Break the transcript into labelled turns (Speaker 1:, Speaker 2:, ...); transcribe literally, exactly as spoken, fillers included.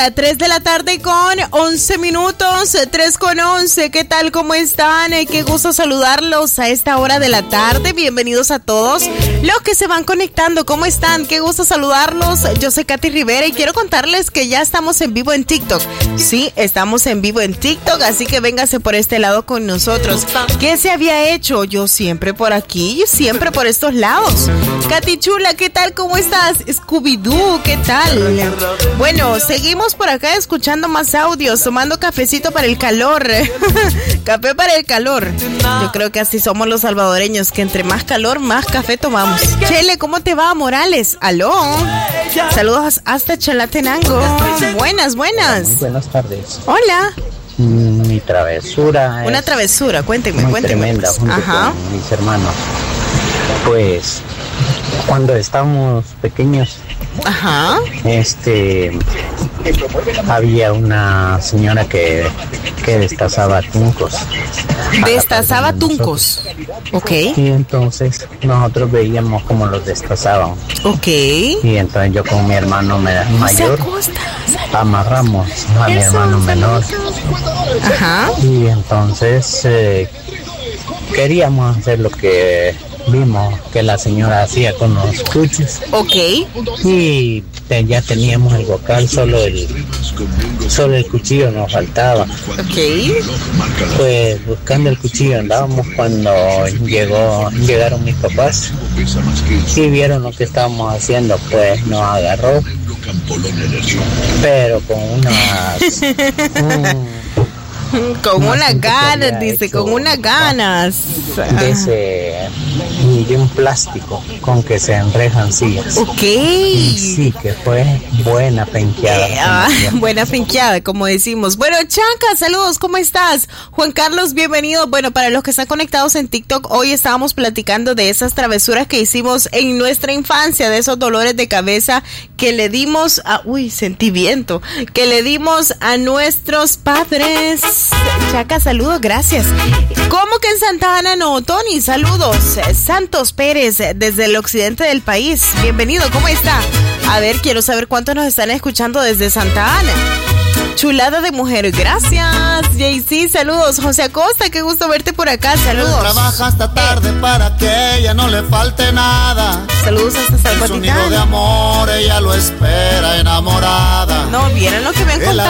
Speaker 1: A tres de la tarde con once minutos, tres con once. ¿Qué tal? ¿Cómo están? Qué gusto saludarlos a esta hora de la tarde. Bienvenidos a todos los que se van conectando. ¿Cómo están? Qué gusto saludarlos. Yo soy Katy Rivera y quiero contarles que ya estamos en vivo en TikTok. Sí, estamos en vivo en TikTok, así que véngase por este lado con nosotros. ¿Qué se había hecho? Yo siempre por aquí, siempre por estos lados. Katy Chula, ¿qué tal? ¿Cómo estás? Scooby-Doo, ¿qué tal? Bueno, seguimos por acá escuchando más audios, tomando cafecito para el calor. Café para el calor. Yo creo que así somos los salvadoreños, que entre más calor, más café tomamos. Chele, ¿cómo te va, Morales? ¿Aló? Saludos hasta Chalatenango. Buenas, buenas.
Speaker 2: Muy buenas tardes.
Speaker 1: Hola.
Speaker 2: Mi travesura.
Speaker 1: Una travesura, cuéntenme,
Speaker 2: muy
Speaker 1: cuéntenme.
Speaker 2: Tremenda,
Speaker 1: Pues.
Speaker 2: junto
Speaker 1: Ajá.
Speaker 2: con mis hermanos. Pues, cuando estábamos pequeños,
Speaker 1: Ajá.
Speaker 2: este, había una señora que, que destazaba tuncos.
Speaker 1: Destazaba tuncos. Ok.
Speaker 2: Y entonces nosotros veíamos cómo los destazaban.
Speaker 1: Ok.
Speaker 2: Y entonces yo con mi hermano me- mayor amarramos a mi hermano menor.
Speaker 1: Ajá.
Speaker 2: Y entonces eh, queríamos hacer lo que vimos que la señora hacía con los cuchis.
Speaker 1: Ok.
Speaker 2: Y te- ya teníamos el bocal, solo el solo el cuchillo nos faltaba.
Speaker 1: Ok.
Speaker 2: Pues buscando el cuchillo andábamos cuando llegó llegaron mis papás y vieron lo que estábamos haciendo. Pues nos agarró, pero con unas mm,
Speaker 1: Con
Speaker 2: No,
Speaker 1: unas
Speaker 2: siento que
Speaker 1: ganas,
Speaker 2: había
Speaker 1: dice,
Speaker 2: hecho
Speaker 1: con unas ganas.
Speaker 2: de ese de un plástico con que se enrejan sillas.
Speaker 1: Ok.
Speaker 2: Y sí, que fue buena penqueada.
Speaker 1: Eh, ah, buena finqueada, como decimos. Bueno, Chanca, saludos, ¿cómo estás? Juan Carlos, bienvenido. Bueno, para los que están conectados en TikTok, hoy estábamos platicando de esas travesuras que hicimos en nuestra infancia, de esos dolores de cabeza que le dimos a... Uy, sentí viento. Que le dimos a nuestros padres. Chaca, saludos, gracias. ¿Cómo que en Santa Ana no? Tony, saludos. Santos Pérez, desde el occidente del país. Bienvenido, ¿cómo está? A ver, quiero saber cuántos nos están escuchando desde Santa Ana. Chulada de mujer, gracias. J C, saludos. José Acosta, qué gusto verte por acá, saludos.
Speaker 3: Trabaja hasta tarde eh. para que ella no le falte nada.
Speaker 1: Saludos hasta Salvatitán.
Speaker 3: El sonido de amor, ella lo espera enamorada.
Speaker 1: No, vieron lo que me han contado.